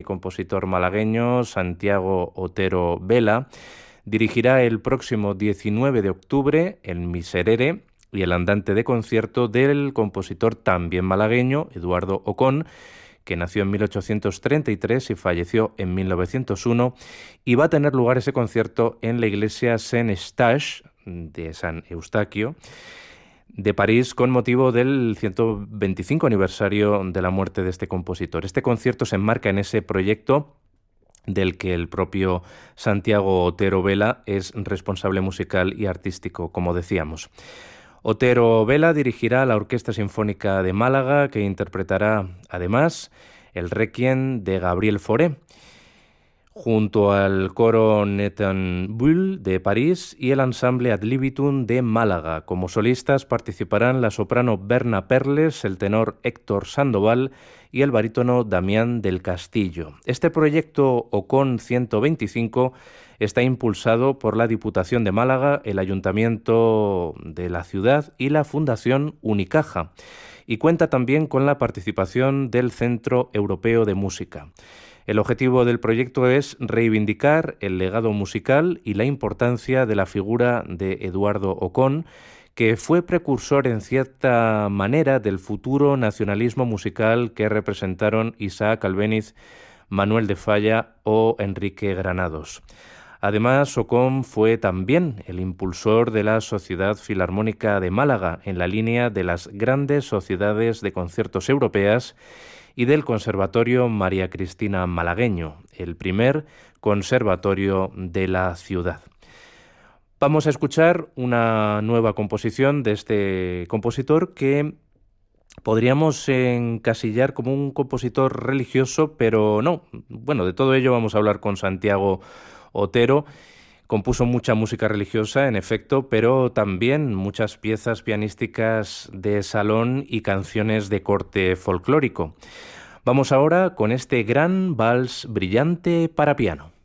compositor malagueño Santiago Otero Vela, dirigirá el próximo 19 de octubre en Miserere y el andante de concierto del compositor también malagueño Eduardo Ocón, que nació en 1833 y falleció en 1901, y va a tener lugar ese concierto en la iglesia Saint-Eustache de San Eustaquio de París con motivo del 125 aniversario de la muerte de este compositor. Este concierto se enmarca en ese proyecto del que el propio Santiago Otero Vela es responsable musical y artístico, como decíamos. Otero Vela dirigirá la Orquesta Sinfónica de Málaga, que interpretará además el Requiem de Gabriel Fauré, junto al coro Nathan Bull de París y el ensamble Ad Libitum de Málaga. Como solistas participarán la soprano Berna Perles, el tenor Héctor Sandoval y el barítono Damián del Castillo. Este proyecto Ocón 125 está impulsado por la Diputación de Málaga, el Ayuntamiento de la ciudad y la Fundación Unicaja, y cuenta también con la participación del Centro Europeo de Música. El objetivo del proyecto es reivindicar el legado musical y la importancia de la figura de Eduardo Ocón, que fue precursor en cierta manera del futuro nacionalismo musical que representaron Isaac Albéniz, Manuel de Falla o Enrique Granados. Además, Ocón fue también el impulsor de la Sociedad Filarmónica de Málaga en la línea de las grandes sociedades de conciertos europeas y del Conservatorio María Cristina Malagueño, el primer conservatorio de la ciudad. Vamos a escuchar una nueva composición de este compositor que podríamos encasillar como un compositor religioso, pero no. Bueno, de todo ello vamos a hablar con Santiago Otero. Compuso mucha música religiosa, en efecto, pero también muchas piezas pianísticas de salón y canciones de corte folclórico. Vamos ahora con este gran vals brillante para piano.